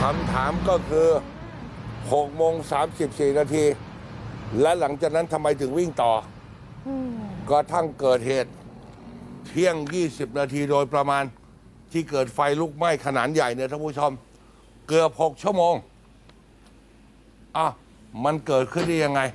ำถามก็คือ6:34 นาทีและหลังจากนั้นทำไมถึงวิ่งต่อกระทั่งเกิดเหตุเที่ยง20 นาทีโดยประมาณที่เกิดไฟลุกไหม้ขนาดใหญ่เนี่ยท่านผู้ชมเกือบ6 ชั่วโมงมันเกิดขึ้นได้ยังไง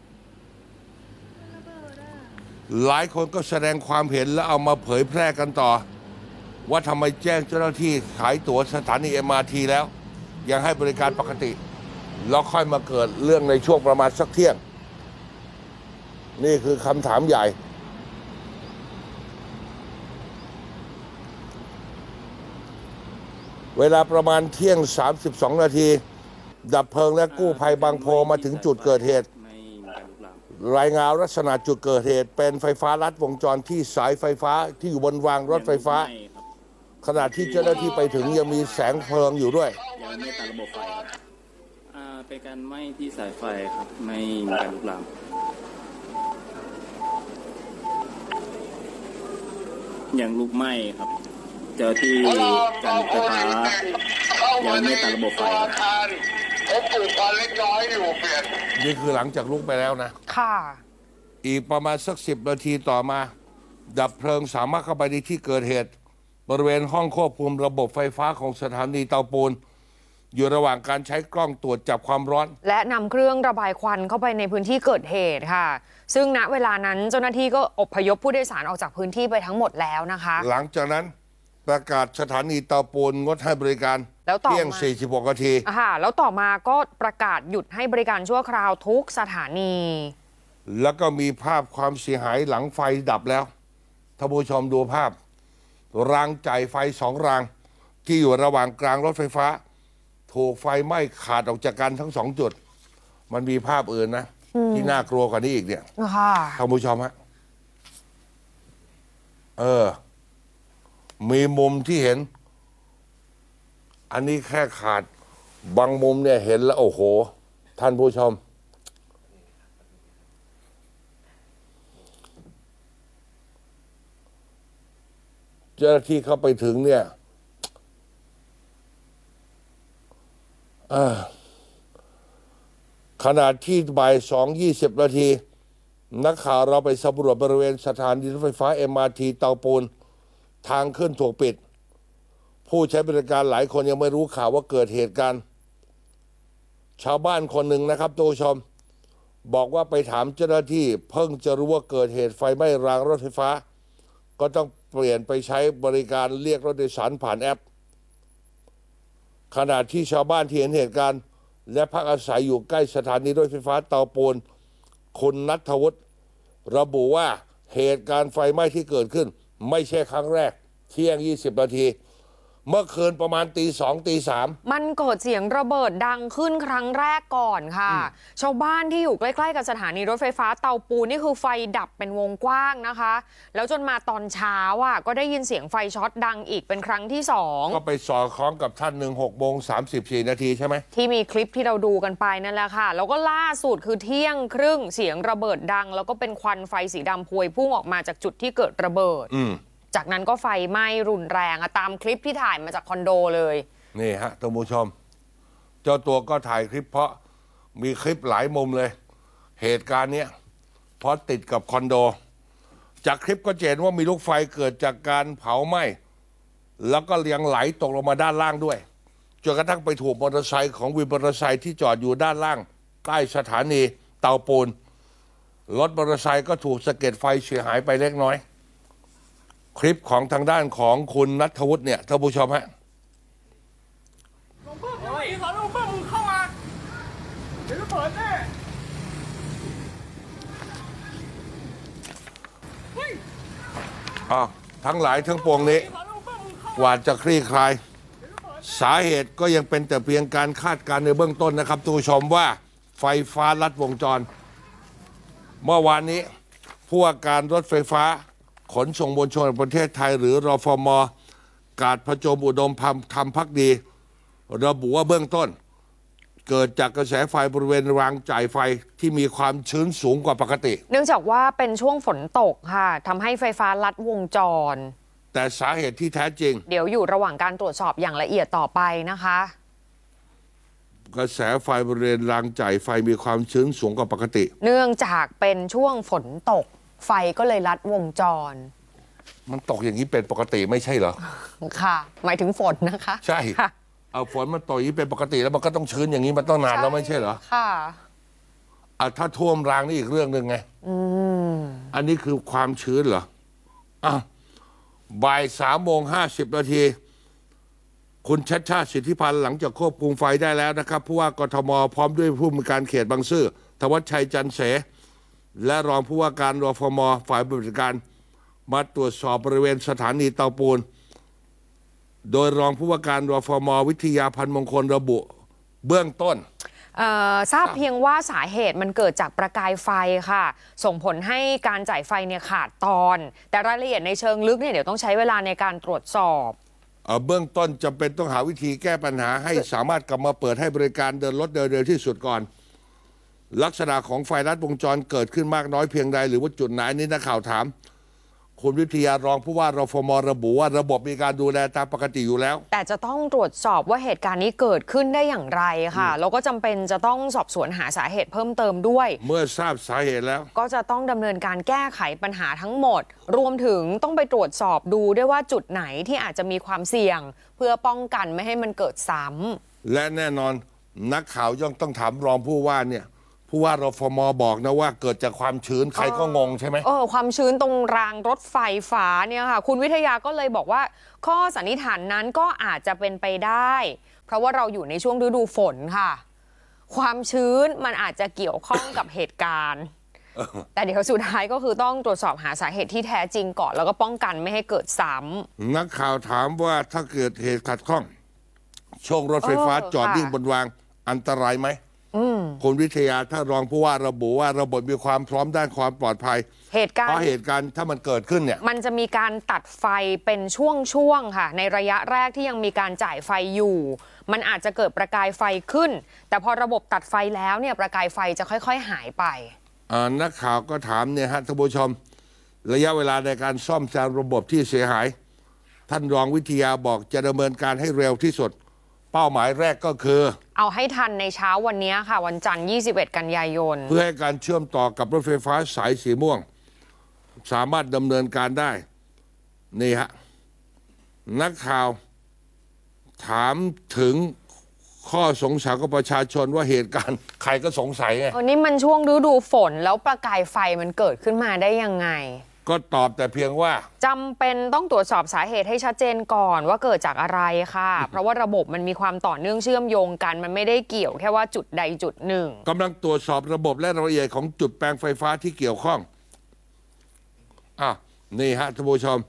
หลายคนก็แสดงความเห็นและเอามาเผยแพร่กันต่อว่าทำไมแจ้งเจ้าหน้าที่ขายตั๋วสถานี MRT แล้วยังให้บริการปกติแล้วค่อยมาเกิดเรื่องในช่วงประมาณสักเที่ยงนี่คือคำถามใหญ่เวลาประมาณเที่ยง32 นาทีดับเพลิงและกู้ภัยบางโพมาถึงจุดเกิดเหตุรายงานลักษณะจุดเกิดเหตุเป็นไฟฟ้าลัดวงจรที่สายไฟฟ้าที่อยู่บนรางรถไฟฟ้าขณะที่เจ้าหน้าที่ไปถึงยังมีแสงเพลิงอยู่ด้วยยังไม่ตัดระบบไฟครับเป็นการไหม้ที่สายไฟครับไม่มีการลุกลามยังลุกไหม้ครับเจ้าที่การไฟฟ้ายังไม่ตัดระบบไฟผมปลูกควันเล็กน้อยอยู่เปลี่ยนนี่คือหลังจากลุกไปแล้วนะค่ะอีกประมาณสัก10 นาทีต่อมาดับเพลิงสามารถเข้าไปในที่เกิดเหตุบริเวณห้องควบคุมระบบไฟฟ้าของสถานีเตาปูนอยู่ระหว่างการใช้กล้องตรวจจับความร้อนและนำเครื่องระบายควันเข้าไปในพื้นที่เกิดเหตุค่ะซึ่งณเวลานั้นเจ้าหน้าที่ก็อพยพผู้โดยสารออกจากพื้นที่ไปทั้งหมดแล้วนะคะหลังจากนั้นประกาศสถานีเตาปูนงดให้บริการเที่ยง46 นาทีแล้วต่อมาก็ประกาศหยุดให้บริการชั่วคราวทุกสถานีแล้วก็มีภาพความเสียหายหลังไฟดับแล้วท่านผู้ชมดูภาพรางจ่ายไฟ2 รางที่อยู่ระหว่างกลางรถไฟฟ้าถูกไฟไหม้ขาดออกจากกันทั้ง2 จุดมันมีภาพอื่นนะที่น่ากลัวกว่านี้อีกเนี่ยท่านผู้ชมฮะมีมุมที่เห็นอันนี้แค่ขาดบางมุมเนี่ยเห็นแล้วโอ้โหท่านผู้ชมเจ้าหน้าที่เข้าไปถึงเนี่ยขณะที่บ่าย2:20 นาทีนักข่าวเราไปสำรวจบริเวณสถานีรถไฟฟ้า MRT เตาปูนทางขึ้นถูกปิดผู้ใช้บริการหลายคนยังไม่รู้ข่าวว่าเกิดเหตุการณ์ชาวบ้านคนหนึ่งนะครับทุกผู้ชมบอกว่าไปถามเจ้าหน้าที่เพิ่งจะรู้ว่าเกิดเหตุไฟไหม้รางรถไฟฟ้าก็ต้องเปลี่ยนไปใช้บริการเรียกรถโดยสารผ่านแอปขณะที่ชาวบ้านที่เห็นเหตุการณ์และพักอาศัยอยู่ใกล้สถานีรถไฟฟ้าเตาปูนคุณณัฐวุฒิระบุว่าเหตุการณ์ไฟไหม้ที่เกิดขึ้นไม่ใช่ครั้งแรกเที่ยง20 นาทีเมื่อคืนประมาณตี 2 ตี 3 มันเกิดเสียงระเบิดดังขึ้นครั้งแรกก่อนค่ะชาวบ้านที่อยู่ใกล้ๆกับสถานีรถไฟฟ้าเตาปูนนี่คือไฟดับเป็นวงกว้างนะคะแล้วจนมาตอนเช้าก็ได้ยินเสียงไฟช็อตดังอีกเป็นครั้งที่2 ก็ไปสอดคล้องกับท่านหนึ่ง6:34 นาทีใช่ไหมที่มีคลิปที่เราดูกันไปนั่นแหละค่ะแล้วก็ล่าสุดคือเที่ยงครึ่งเสียงระเบิดดังแล้วก็เป็นควันไฟสีดำพวยพุ่งออกมาจากจุดที่เกิดระเบิดจากนั้นก็ไฟไหม้รุนแรงตามคลิปที่ถ่ายมาจากคอนโดเลยนี่ฮะท่านผู้ชมเจ้าตัวก็ถ่ายคลิปเพราะมีคลิปหลายมุมเลยเหตุการณ์เนี้ยเพราะติดกับคอนโดจากคลิปก็เห็นว่ามีลูกไฟเกิดจากการเผาไหม้แล้วก็ยังไหลตกลงมาด้านล่างด้วยจนกระทั่งไปถูกมอเตอร์ไซค์ของวินมอเตอร์ไซค์ที่จอดอยู่ด้านล่างใต้สถานีเตาปูนรถมอเตอร์ไซค์ก็ถูกสะเก็ดไฟเสียหายไปเล็กน้อยคลิปของทางด้านของคุณณัฐวุฒิเนี่ยท่านผู้ชมฮะลงเพิ่มเลยขอลงเพิ่มมึงเข้ามาเดี๋ยวจะเปิดแน่ทั้งหลายทั้งปวงนี้กว่าจะคลี่คลายสาเหตุก็ยังเป็นแต่เพียงการคาดการณ์ในเบื้องต้นนะครับท่านผู้ชมว่าไฟฟ้าลัดวงจรเมื่อวานนี้ผู้ว่าการรถไฟฟ้าขนส่งมวลชนแห่งประเทศไทยหรือรฟม.กาญจน์ ประจวบอุดมธรรมภักดีระบุว่าเบื้องต้นเกิดจากกระแสไฟบริเวณรางจ่ายไฟที่มีความชื้นสูงกว่าปกติเนื่องจากว่าเป็นช่วงฝนตกค่ะทำให้ไฟฟ้าลัดวงจรแต่สาเหตุที่แท้จริงเดี๋ยวอยู่ระหว่างการตรวจสอบอย่างละเอียดต่อไปนะคะกระแสไฟบริเวณรางจ่ายไฟมีความชื้นสูงกว่าปกติเนื่องจากเป็นช่วงฝนตก ไฟก็เลยลัดวงจรมันตกอย่างนี้เป็นปกติไม่ใช่เหรอค่ะ หมายถึงฝนนะคะใช่ค่ะเอาฝนมันตกอย่างนี้เป็นปกติแล้วมันก็ต้องชื้นอย่างนี้มันต้องนานแล้วไม่ใช่เหรอค่ะถ้าท่วมรางนี่อีกเรื่องหนึ่งไงอันนี้คือความชื้นเหรออ้าวบ่าย3:50 คุณชัชชาติสิทธิพันธ์หลังจากควบคุมไฟได้แล้วนะครับผู้ว่ากทมพร้อมด้วยผู้มีการเขตบางซื่อธวัชชัยจันเสและรองผู้ว่าการรฟมฝ่ายบริการมาตรวจสอบบริเวณสถานีเตาปูนโดยรองผู้ว่าการรฟมวิทยาพันธ์มงคลระบุเบื้องต้นทราบเพียงว่าสาเหตุมันเกิดจากประกายไฟค่ะ ส่งผลให้การจ่ายไฟเนี่ยขาดตอน แต่รายละเอียดในเชิงลึกเนี่ยเดี๋ยวต้องใช้เวลาในการตรวจสอบเบื้องต้นจำเป็นต้องหาวิธีแก้ปัญหาให้สามารถกลับมาเปิดให้บริการเดินรถเดินเร็วที่สุดก่อน ลักษณะของไฟลัดวงจรเกิดขึ้นมากน้อยเพียงใดหรือว่าจุดไหนนี่นักข่าวถามคุณวิทยารองผู้ว่ารฟมระบุว่าระบบมีการดูแลตามปกติอยู่แล้วแต่จะต้องตรวจสอบว่าเหตุการณ์นี้เกิดขึ้นได้อย่างไรค่ะแล้วก็จำเป็นจะต้องสอบสวนหาสาเหตุเพิ่มเติมด้วยเมื่อทราบสาเหตุแล้วก็จะต้องดำเนินการแก้ไขปัญหาทั้งหมดรวมถึงต้องไปตรวจสอบดูด้วยว่าจุดไหนที่อาจจะมีความเสี่ยงเพื่อป้องกันไม่ให้มันเกิดซ้ำและแน่นอนนักข่าวย่อมต้องถามรองผู้ว่าเนี่ยผู้ว่ารฟมบอกนะว่าเกิดจากความชื้นใครก็งงใช่ไหมความชื้นตรงรางรถไฟฟ้าเนี่ยค่ะคุณวิทยาก็เลยบอกว่าข้อสันนิษฐานนั้นก็อาจจะเป็นไปได้ เพราะว่าเราอยู่ในช่วงฤดูฝนค่ะความชื้นมันอาจจะเกี่ยวข้องกับเหตุการณ์แต่เดี๋ยวสุดท้ายก็คือต้องตรวจสอบหาสาเหตุที่แท้จริงก่อนแล้วก็ป้องกันไม่ให้เกิดซ้ำนักข่าวถามว่าถ้าเกิดเหตุขัดข้องช่วงรถไฟฟ้าจอดนิ่งบนรางอันตรายไหมคุณวิทยาถ้ารองผู้ว่าระบุว่าระบบมีความพร้อมด้านความปลอดภัยเพราะเหตุการณ์ถ้ามันเกิดขึ้นเนี่ยมันจะมีการตัดไฟเป็นช่วงๆค่ะในระยะแรกที่ยังมีการจ่ายไฟอยู่มันอาจจะเกิดประกายไฟขึ้นแต่พอระบบตัดไฟแล้วเนี่ยประกายไฟจะค่อยๆหายไปนักข่าวก็ถามเนี่ยฮะท่านผู้ชมระยะเวลาในการซ่อมแซมระบบที่เสียหายท่านรองวิทยาบอกจะดำเนินการให้เร็วที่สุดเป้าหมายแรกก็คือเอาให้ทันในเช้าวันนี้ค่ะวันจันทร์21 กันยายนเพื่อให้การเชื่อมต่อกับรถไฟฟ้าสายสีม่วงสามารถดำเนินการได้นี่ฮะนักข่าวถามถึงข้อสงสัยของประชาชนว่าเหตุการณ์ใครก็สงสัยไงนี่มันช่วงฤดูฝนแล้วประกายไฟมันเกิดขึ้นมาได้ยังไงก็ตอบแต่เพียงว่าจำเป็นต้องตรวจสอบสาเหตุให้ชัดเจนก่อนว่าเกิดจากอะไรค่ะ เพราะว่าระบบมันมีความต่อเนื่องเชื่อมโยงกันมันไม่ได้เกี่ยวแค่ว่าจุดใดจุดหนึ่งกำลังตรวจสอบระบบและรายละเอียดของจุดแปลงไฟฟ้าที่เกี่ยวข้องนี่ฮะท่านผู้ชม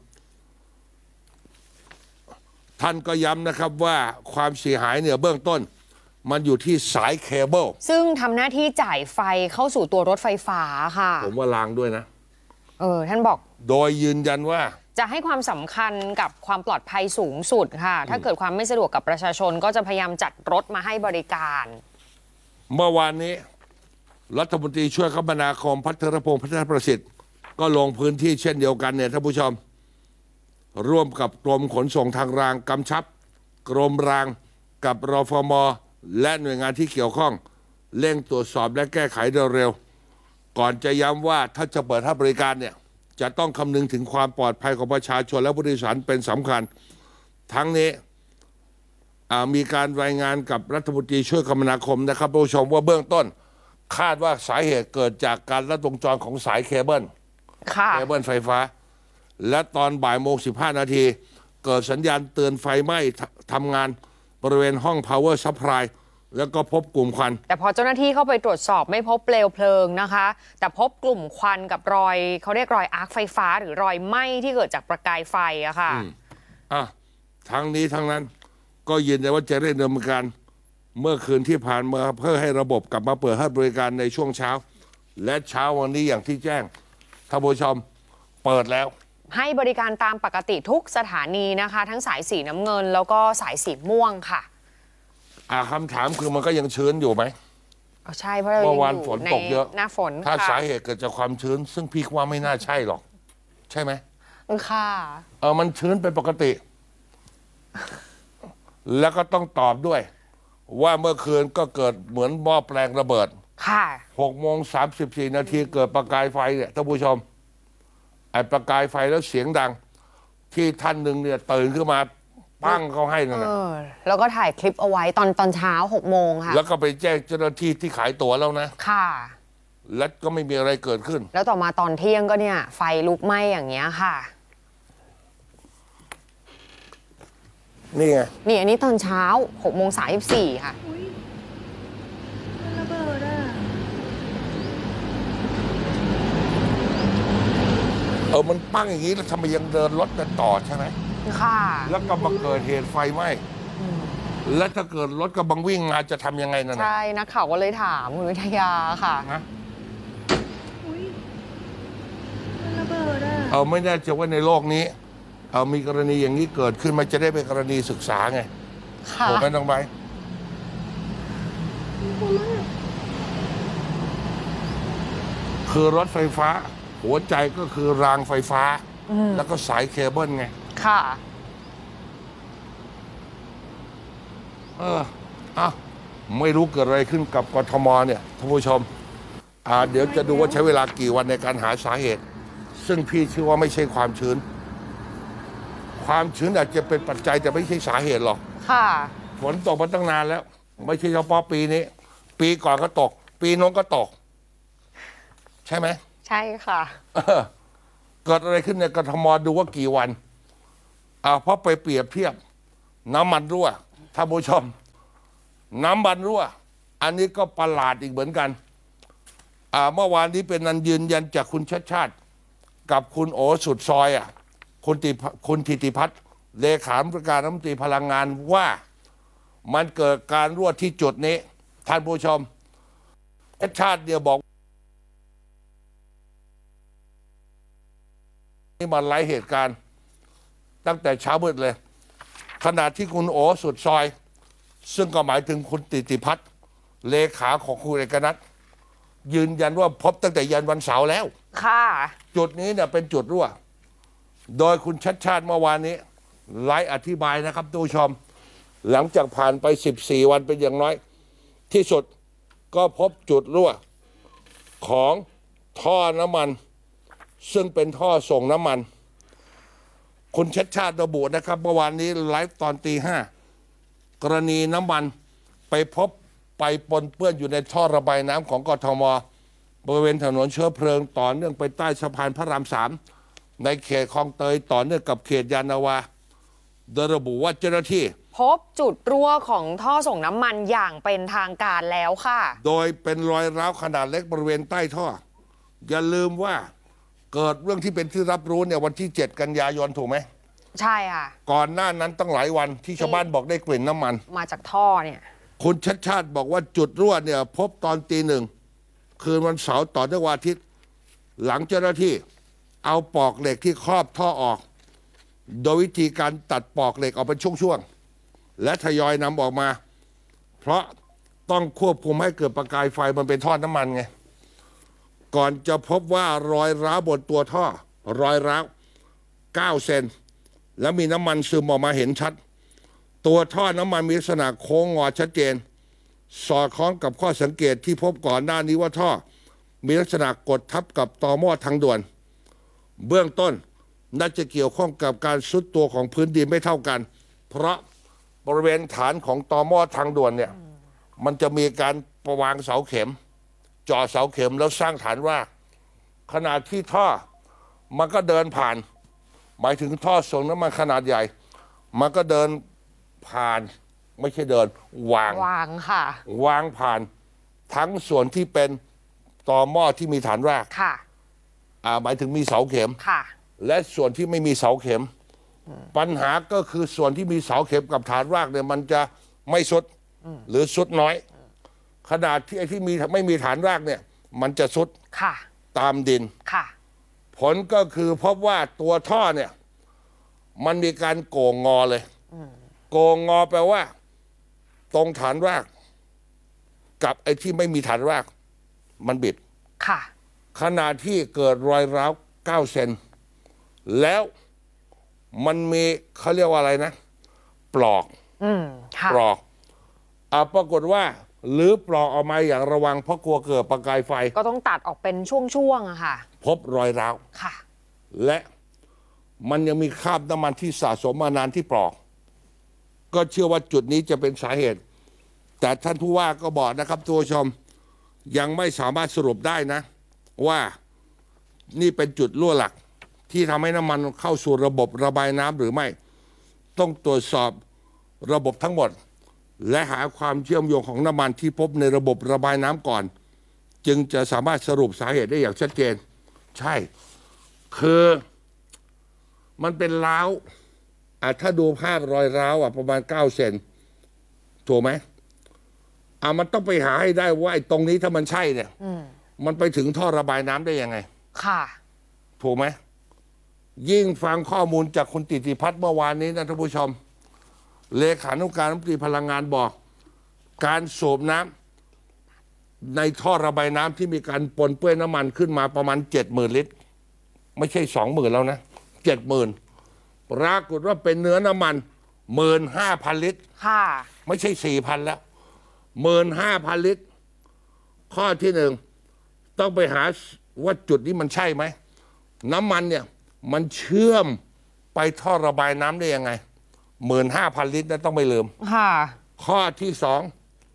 ท่านก็ย้ำนะครับว่าความเสียหายเนี่ยเบื้องต้นมันอยู่ที่สายเคเบิลซึ่งทำหน้าที่จ่ายไฟเข้าสู่ตัวรถไฟฟ้าค่ะผมว่ารางด้วยนะท่านบอกโดยยืนยันว่าจะให้ความสำคัญกับความปลอดภัยสูงสุดค่ะถ้าเกิดความไม่สะดวกกับประชาชนก็จะพยายามจัดรถมาให้บริการเมื่อวานนี้รัฐมนตรีช่วยคมนาคมพัทรพงษ์พัฒนประสิทธิ์ก็ลงพื้นที่เช่นเดียวกันเนี่ยท่านผู้ชมร่วมกับกรมขนส่งทางรางกำชับกรมรางกับรฟมและหน่วยงานที่เกี่ยวข้องเร่งตรวจสอบและแก้ไขโดยเร็วก่อนจะย้ำว่าถ้าจะเปิดให้บริการเนี่ยจะต้องคำนึงถึงความปลอดภัยของประชาชนและผู้โดยสารเป็นสำคัญทั้งนี้มีการรายงานกับรัฐมนตรีช่วยคมนาคมนะครับผู้ชมว่าเบื้องต้นคาดว่าสาเหตุเกิดจากการลัดวงจรของสายเคเบิลไฟฟ้าและตอนบ่ายโมง15 นาทีเกิดสัญญาณเตือนไฟไหม้ทำงานบริเวณห้อง power supplyแล้วก็พบกลุ่มควันแต่พอเจ้าหน้าที่เข้าไปตรวจสอบไม่พบเปลวเพลิงนะคะแต่พบกลุ่มควันกับรอยเขาเรียกรอยอาร์คไฟฟ้าหรือรอยไหม้ที่เกิดจากประกายไฟอะค่ะทั้งนี้ทั้งนั้นก็ยืนยันว่าจะเร่งดำเนินการเมื่อคืนที่ผ่านมาเพื่อให้ระบบกลับมาเปิดให้บริการในช่วงเช้าและเช้าวันนี้อย่างที่แจ้งท่านผู้ชมเปิดแล้วให้บริการตามปกติทุกสถานีนะคะทั้งสายสีน้ำเงินแล้วก็สายสีม่วงค่ะคำถามคือมันก็ยังชื้นอยู่ไหมใช่เพราะเมื่อวานฝนตกเยอะหน้าฝนถ้าสาเหตุเกิดจากความชื้นซึ่งพี่ว่าไม่น่าใช่หรอกใช่ไหมค่ะมันชื้นเป็นปกติแล้วก็ต้องตอบด้วยว่าเมื่อคืนก็เกิดเหมือนหม้อแปลงระเบิดค่ะ 6:34 นาทีเกิดประกายไฟเนี่ยท่านผู้ชมไอ้ประกายไฟแล้วเสียงดัง ที่ท่านหนึ่งเนี่ยตื่นขึ้นมาปั้งเขาให้นั่นนะแล้วก็ถ่ายคลิปเอาไว้ตอนเช้า6 โมงค่ะแล้วก็ไปแจ้งเจ้าหน้าที่ที่ขายตั๋วแล้วนะค่ะและก็ไม่มีอะไรเกิดขึ้นแล้วต่อมาตอนเที่ยงก็เนี่ยไฟลุกไหม้อย่างเงี้ยค่ะนี่ไงนี่อันนี้ตอนเช้า6:34 ค่ะอุ้ยมันระเบิดอ่ะมันปั้งอย่างนี้แล้วทำไมยังเดินรถกันต่อใช่ไหมค่ะแล้วก็มาเกิดเหตุไฟไหม้แล้วถ้าเกิดรถกำลังวิ่งมาจะทำยังไงนั่นน่ะใช่นักข่าวก็เลยถามคุณวิทยาค่ะนะอุ้ยมันระเบิดอ่ะไม่แน่ใจว่าในโลกนี้มีกรณีอย่างนี้เกิดขึ้นมันจะได้เป็นกรณีศึกษาไงค่ะถูกไหมน้องใบร์ทกลัวมากคือรถไฟฟ้า หัวใจก็คือรางไฟฟ้า แล้วก็สายเคเบิลไงค่ะไม่รู้เกิดอะไรขึ้นกับกทมเนี่ยท่านผู้ชมเดี๋ยวจะดูว่าใช้เวลากี่วันในการหาสาเหตุ ซึ่งพี่เชื่อว่าไม่ใช่ความชื้น ความชื้นอาจจะเป็นปัจจัยแต่ไม่ใช่สาเหตุหรอกค่ะฝนตกมาตั้งนานแล้ว ไม่ใช่เฉพาะปีนี้ ปีก่อนก็ตก ปีโน้นก็ตก ใช่ไหมใช่ค่ะเกิดอะไรขึ้นในกทมดูว่ากี่วันเพราะไปเปรียบเทียบ น้ำมันรั่วท่านผู้ชม น้ำมันรั่ว อันนี้ก็ประหลาดอีกเหมือนกันเมื่อวานนี้เป็นนันยืนยันจากคุณชัดชาติ กับคุณโอสุดซอยคุณธิติพัฒน์เลขาธิการรัฐมนตรีพลังงานว่ามันเกิดการรั่วที่จุดนี้ท่านผู้ชมชัดชาติเนี่ยบอกนี่มันหลายเหตุการณ์ตั้งแต่เช้ามืดเลย ขณะที่คุณโอสุดซอย ซึ่งก็หมายถึงคุณธิติพัฒน์เลขาของคุณเอกนัทยืนยันว่าพบตั้งแต่ยันวันเสาร์แล้วค่ะจุดนี้เนี่ยเป็นจุดรั่ว โดยคุณชัดชาติเมื่อวานนี้ไลฟ์อธิบายนะครับทุกผู้ชม หลังจากผ่านไป14 วันเป็นอย่างน้อย ที่สุดก็พบจุดรั่วของท่อน้ำมัน ซึ่งเป็นท่อส่งน้ำมัน คุณชัดชาติระบุนะครับเมื่อวานนี้ไลฟ์ตอนตี 5กรณีน้ำมันไปพบไปปนเปื้อนอยู่ในท่อระบายน้ำของกทมบริเวณถนนเชื้อเพลิงต่อเนื่องไปใต้สะพานพระราม3ในเขตคลองเตยต่อเนื่องกับเขตยานนาวาโดยระบุว่าเจ้าหน้าที่พบจุดรั่วของท่อส่งน้ำมันอย่างเป็นทางการแล้วค่ะโดยเป็นรอยร้าวขนาดเล็กบริเวณใต้ท่อ อย่าลืมว่าเกิดเรื่องที่เป็นที่รับรู้เนี่ยวันที่ 7 กันยายนถูกไหมใช่ค่ะก่อนหน้านั้นตั้งหลายวันที่ชาวบ้านบอกได้กลิ่นน้ำมันมาจากท่อเนี่ยคุณชัดชาติบอกว่าจุดรั่วเนี่ยพบตอนตี 1คืนวันเสาร์ต่อเนื่องวันอาทิตย์ หลังเจ้าหน้าที่เอาปลอกเหล็กที่ครอบท่อออก โดยวิธีการตัดปลอกเหล็กออกเป็นช่วงๆและทยอยนำออกมา เพราะต้องควบคุมให้เกิดประกายไฟมันเป็นท่อน้ำมันไงก่อนจะพบว่ารอยร้าวบนตัวท่อ รอยร้าว9 เซนแล้วมีน้ำมันซึมออกมาเห็นชัด ตัวท่อน้ำมันมีลักษณะโค้งงอชัดเจน สอดคล้องกับข้อสังเกตที่พบก่อนหน้านี้ว่าท่อ มีลักษณะกดทับกับต่อหม้อทางด่วน เบื้องต้นน่าจะเกี่ยวข้องกับการซุดตัวของพื้นดินไม่เท่ากัน เพราะบริเวณฐานของต่อหม้อทางด่วนเนี่ยมันจะมีการประวางเสาเข็มเจาะเสาเข็มแล้วสร้างฐานรากขนาดที่ท่อมันก็เดินผ่าน หมายถึงท่อส่งน้ำมันขนาดใหญ่ มันก็เดินผ่านไม่ใช่เดินวางวางค่ะวางผ่านทั้งส่วนที่เป็นต่อหม้อที่มีฐานรากค่ะหมายถึงมีเสาเข็มค่ะและส่วนที่ไม่มีเสาเข็ม ปัญหาก็คือส่วนที่มีเสาเข็มกับฐานรากเนี่ยมันจะไม่สุดหรือสุดน้อย ขนาดที่ไอ้ที่ไม่มีฐานรากเนี่ยมันจะสุดค่ะตามดินค่ะผลก็คือพบว่าตัวท่อเนี่ยมันมีการโก่งงอเลยโก่งงอแปลว่า ตรงฐานราก กับไอ้ที่ไม่มีฐานรากมันบิดค่ะขณะที่เกิดรอยร้าว9 เซนแล้วมันมีเขาเรียกว่าอะไรนะ ปลอกค่ะปลอกปรากฏว่าหรือปลอกออกมาอย่างระวังเพราะกลัวเกิดประกายไฟก็ต้องตัดออกเป็นช่วงๆอะค่ะพบรอยร้าวค่ะและมันยังมีคราบน้ำมันที่สะสมมานานที่ปลอกก็เชื่อว่าจุดนี้จะเป็นสาเหตุแต่ท่านผู้ว่าก็บอกนะครับตัวชมยังไม่สามารถสรุปได้นะว่านี่เป็นจุดรั่วหลักที่ทำให้น้ำมันเข้าสู่ระบบระบายน้ำหรือไม่ต้องตรวจสอบระบบทั้งหมดและหาความเชื่อมโยงของน้ำมันที่พบในระบบระบายน้ำก่อนจึงจะสามารถสรุปสาเหตุได้อย่างชัดเจนใช่คือมันเป็นร้าวถ้าดูภาพรอยร้าวประมาณ9 เซนถูกไหมมันต้องไปหาให้ได้ว่าไอ้ตรงนี้ถ้ามันใช่เนี่ยมันไปถึงท่อระบายน้ำได้ยังไงค่ะถูกไหมยิ่งฟังข้อมูลจากคุณติติพัฒน์เมื่อวานนี้นะท่านผู้ชมเลขานุการรัฐมนตรีพลังงานบอกการสูบน้ำในท่อระบายน้ำที่มีการปนเปื้อนน้ำมันขึ้นมาประมาณ 70,000 ลิตรไม่ใช่ 20,000 แล้วนะ 70,000 ปรากฏว่าเป็นเนื้อน้ำมัน 15,000 ลิตรค่ะไม่ใช่ 4,000 แล้ว 15,000 ลิตรข้อที่หนึ่งต้องไปหาว่าจุดนี้มันใช่ไหมน้ำมันเนี่ยมันเชื่อมไปท่อระบายน้ำได้ยังไง 15,000 ลิตรนะต้องไม่ลืมค่ะข้อที่สอง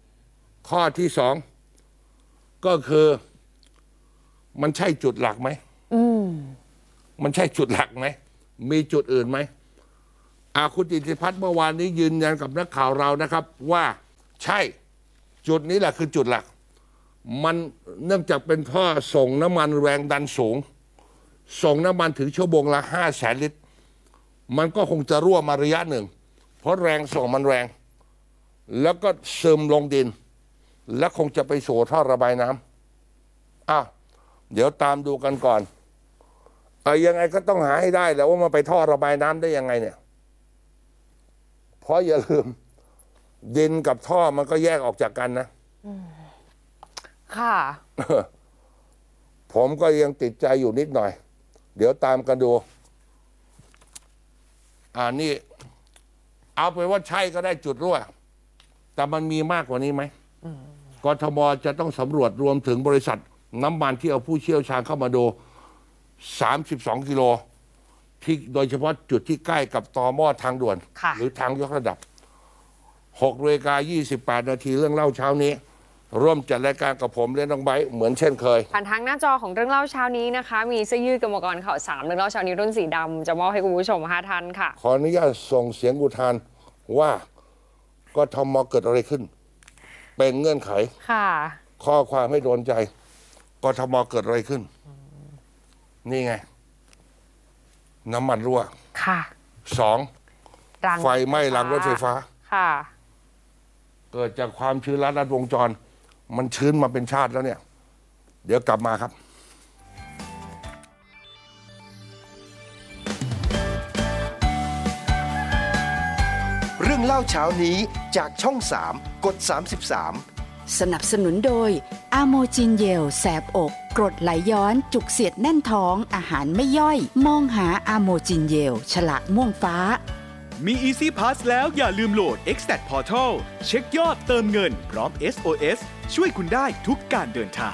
ก็คือมันใช่จุดหลักไหมมันใช่จุดหลักไหมมีจุดอื่นไหมคุณติติพัฒน์เมื่อวานนี้ยืนยันกับนักข่าวเรานะครับว่าใช่จุดนี้แหละคือจุดหลักมันเนื่องจากเป็นท่อส่งน้ำมันแรงดันสูงส่งน้ำมันถึงชั่วโมงละ500,000 ลิตรมันก็คงจะรั่วมาระยะหนึ่งเพราะแรงส่งมันแรงแล้วก็ซึมลงดินและคงจะไปสู่ท่อระบายน้ำเดี๋ยวตามดูกันก่อนยังไงก็ต้องหาให้ได้แหละว่ามันไปท่อระบายน้ำได้ยังไงเนี่ยเพราะอย่าลืมดินกับท่อมันก็แยกออกจากกันนะค่ะผมก็ยังติดใจอยู่นิดหน่อยเดี๋ยวตามกันดูนี่เอาไปว่าใช่ก็ได้จุดรั่วแต่มันมีมากกว่านี้ไหมกทมจะต้องสำรวจรวมถึงบริษัทน้ำมันที่เอาผู้เชี่ยวชาญเข้ามาดู32 กิโลที่โดยเฉพาะจุดที่ใกล้กับต่อหม้อทางด่วนหรือทางยกระดับ6:28 นาทีเรื่องเล่าเช้านี้ร่วมจัดรายการกับผมและน้องไบร์ทเหมือนเช่นเคยผ่านทางหน้าจอของเรื่องเล่าเช้านี้นะคะมีเสื้อยืดกรรมกรข่าว3เรื่องเล่าเช้านี้รุ่นสีดำจะมอบให้คุณผู้ชม5ท่านค่ะขออนุญาตส่งเสียงอุทานว่ากทมเกิดอะไรขึ้นเป็นเงื่อนไขค่ะข้อความให้โดนใจกทมเกิดอะไรขึ้นนี่ไงน้ำมันรั่วค่ะ 2ไฟไหม้รางรถไฟฟ้าค่ะเกิดจากความชื้นลัดวงจรมันชื้นมาเป็นชาติแล้วเนี่ยเดี๋ยวกลับมาครับเรื่องเล่าเช้านี้จากช่อง3กด33 สนับสนุนโดยอะโมจินเยลแสบอกกรดไหลย้อนจุกเสียดแน่นท้องอาหารไม่ย่อยมองหาอะโมจินเยลฉลากม่วงฟ้ามี Easy Pass แล้วอย่าลืมโหลด Extat Portal เช็คยอดเติมเงินพร้อม SOS ช่วยคุณได้ทุกการเดินทาง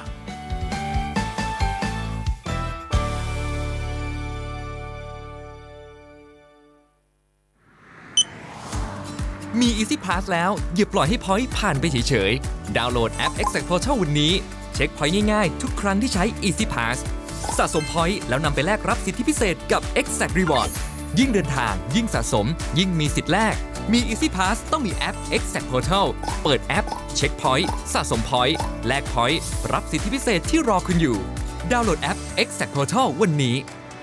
มี Easy Pass แล้วอย่าปล่อยให้ Point ผ่านไปเฉยๆดาวน์โหลดแอป Extat Portal วันนี้เช็ค Point ง่ายๆทุกครั้งที่ใช้ Easy Pass สะสม Point แล้วนำไปแลกรับสิทธิพิเศษกับ Extat Rewardยิ่งเดินทางยิ่งสะสมยิ่งมีสิทธิ์แลกมี Easy Pass ต้องมีแอป Extat Portal เปิดแอปเช็ค Point สะสม Point แลก Point รับสิทธิพิเศษที่รอคุณอยู่ดาวน์โหลดแอป Extat Portal วันนี้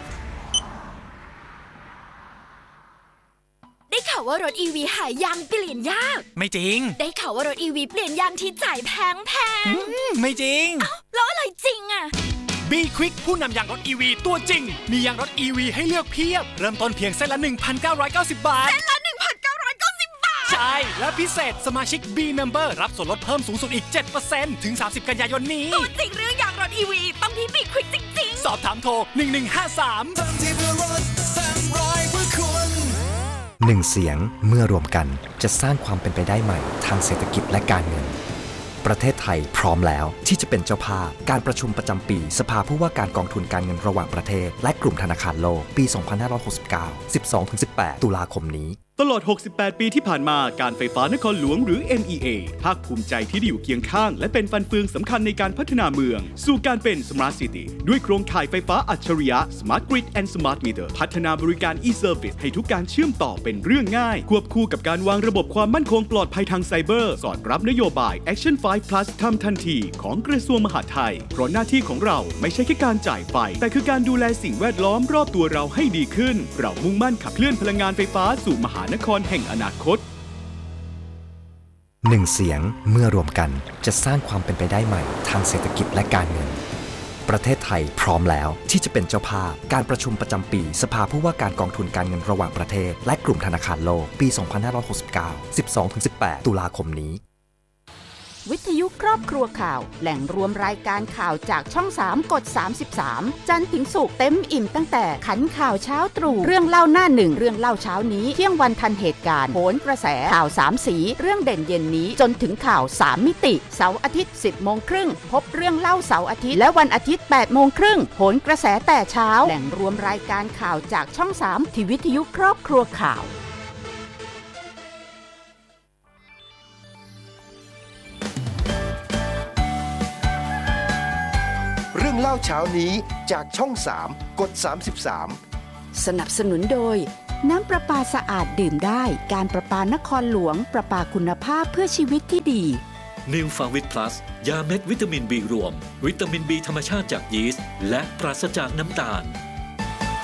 ได้ข่าวว่ารถ EV หายางเปลี่ยนยากไม่จริงได้ข่าวว่ารถ EV เปลี่ยนยางที่จ่ายแพงไม่จริงแล้วอะไรจริงอะ B Quick ผู้นำยางรถ EV ตัวจริงมียางรถ EV ให้เลือกเพียบเริ่มต้นเพียงเส้นละ 1,990 บาทเส้นละ 1,990 บาทใช่และพิเศษสมาชิก B Member รับส่วนลดเพิ่มสูงสุดอีก 7% ถึง 30 กันยายนนี้ตัวจริงเรื่องยางรถ EV ต้องที่ B Quick จริงๆสอบถามโทร1153 1 เสียงเมื่อรวมกันจะสร้างความเป็นไปได้ใหม่ทางเศรษฐกิจและการเงินประเทศไทยพร้อมแล้วที่จะเป็นเจ้าภาพการประชุมประจำปีสภาผู้ว่าการกองทุนการเงินระหว่างประเทศและกลุ่มธนาคารโลกปี 2569 12-18 ตุลาคมนี้ตลอด 68 ปีที่ผ่านมาการไฟฟ้านครหลวงหรือ MEA ภาคภูมิใจที่ได้อยู่เคียงข้างและเป็นฟันเฟืองสำคัญในการพัฒนาเมืองสู่การเป็น Smart City ด้วยโครงข่ายไฟฟ้าอัจฉริยะ Smart Grid and Smart Meter พัฒนาบริการ e-Service ให้ทุกการเชื่อมต่อเป็นเรื่องง่ายควบคู่กับการวางระบบความมั่นคงปลอดภัยทางไซเบอร์สอดรับนโยบาย Action 5 Plus ทำทันทีของกระทรวงมหาดไทยเพราะหน้าที่ของเราไม่ใช่แค่การจ่ายไฟแต่คือการดูแลสิ่งแวดล้อมรอบตัวเราให้ดีขึ้นเรามุ่งมั่นขับเคลื่อนพลังงานไฟฟ้าสู่มหานครแห่งอนาคต 1 เสียงเมื่อรวมกันจะสร้างความเป็นไปได้ใหม่ทางเศรษฐกิจและการเงินประเทศไทยพร้อมแล้วที่จะเป็นเจ้าภาพการประชุมประจำปีสภาผู้ว่าการกองทุนการเงินระหว่างประเทศและกลุ่มธนาคารโลกปี 2569 12-18 ตุลาคมนี้วิทยุครอบครัวข่าวแหล่งรวมรายการข่าวจากช่อง 3 กด 33 จันทร์ถึงศุกร์เต็มอิ่มตั้งแต่ขันข่าวเช้าตรู่เรื่องเล่าหน้าหนึ่งเรื่องเล่าเช้านี้เที่ยงวันทันเหตุการณ์โหนกระแสข่าว3สีเรื่องเด่นเย็นนี้จนถึงข่าว3มิติเสาร์อาทิตย์ 10 โมงครึ่งพบเรื่องเล่าเสาร์อาทิตย์และวันอาทิตย์ 8 โมงครึ่งโหนกระแสแต่เช้าแหล่งรวมรายการข่าวจากช่อง 3 ที่วิทยุครอบครัวข่าวเรื่องเล่าเช้านี้จากช่อง 3 กด 33 สนับสนุนโดยน้ำประปาสะอาดดื่มได้การประปานครหลวงประปาคุณภาพเพื่อชีวิตที่ดี New Farmvit Plus ยาเม็ดวิตามิน B รวมวิตามิน B ธรรมชาติจากยีสต์และปราศจากน้ำตาล